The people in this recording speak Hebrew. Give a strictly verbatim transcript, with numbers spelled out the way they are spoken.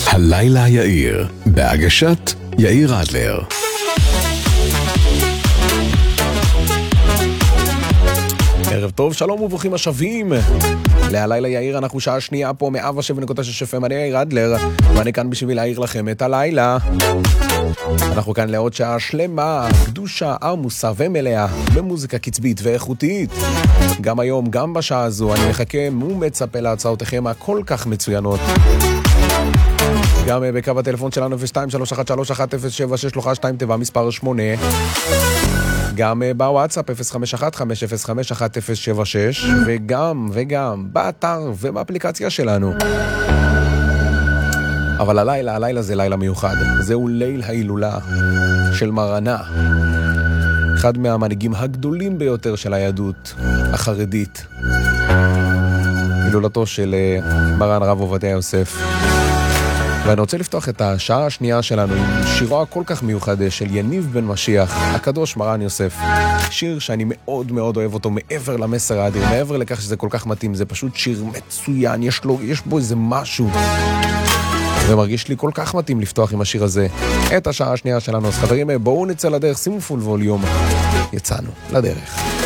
הלילה יאיר, בהגשת יאיר אדלר. ערב טוב, שלום וברוכים השבים. להלילה יאיר, אנחנו שעה שנייה פה מאה שבע נקודה שש אף אם, אני יאיר אדלר, ואני כאן בשביל להעיר לכם את הלילה. אנחנו כאן לעוד שעה שלמה, קדושה, עמוסה ומלאה, במוזיקה קצבית ואיכותית. גם היום, גם בשעה הזו, אני מחכה ומצפה להצעותיכם הכל כך מצוינות. גם בקו הטלפון שלנו אפס שתיים שלוש אחת שלוש אחת אפס שבע שש שלוחה שתיים תיבה מספר שמונה. גם בוואטסאפ אפס חמש אחת חמש אפס חמש אחת אפס שבע שש, וגם וגם באתר ובאפליקציה שלנו. אבל הלילה, הלילה זה לילה מיוחד. זהו ליל ההילולה של מרנה, אחד מהמנהיגים הגדולים ביותר של היהדות החרדית. הילולתו של מרן הרב עובדיה יוסף. ואני רוצה לפתוח את השעה השנייה שלנו עם שירו הכל כך מיוחד של יניב בן משיח, הקדוש מרן יוסף. שיר שאני מאוד מאוד אוהב אותו, מעבר למסר האדיר, מעבר לכך שזה כל כך מתאים, זה פשוט שיר מצוין, יש לו, יש בו איזה משהו. ומרגיש לי כל כך מתאים לפתוח עם השיר הזה את השעה השנייה שלנו. אז חברים, בואו נצא לדרך, שימו פול ווליום. יצאנו לדרך.